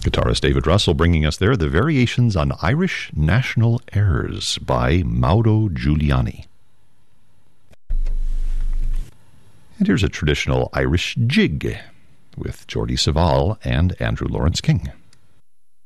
Guitarist David Russell bringing us there the Variations on Irish National Airs by Maudo Giuliani. And here's a traditional Irish jig with Geordie Savall and Andrew Lawrence King.